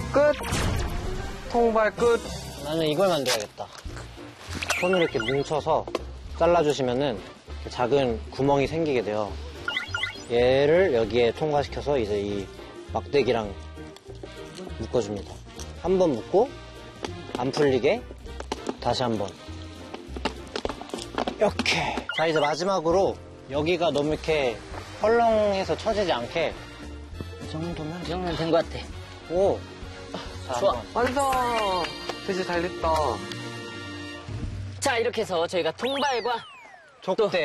끝. 통발 끝. 나는 이걸 만들어야겠다. 손을 이렇게 뭉쳐서 잘라주시면은 이렇게 작은 구멍이 생기게 돼요. 얘를 여기에 통과시켜서 이제 이 막대기랑 묶어줍니다. 한 번 묶고 안 풀리게 다시 한 번. 이렇게. 자, 이제 마지막으로 여기가 너무 이렇게 헐렁해서 처지지 않게 이 정도면 된 것 같아. 오. 자, 좋아. 한번. 완성. 되게 잘 됐다. 자, 이렇게 해서 저희가 통발과 족대.